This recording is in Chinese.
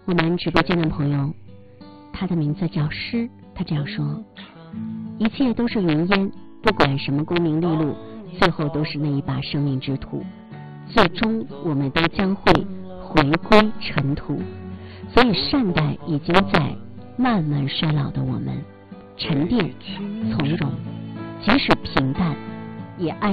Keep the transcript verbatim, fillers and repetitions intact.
我们直播间的朋友，他的名字叫诗，他这样说：一切都是云烟，不管什么功名利禄，最后都是那一把生命之土，最终我们都将会回归尘土。所以善待已经在慢慢衰老的我们，沉淀从容，即使平淡也爱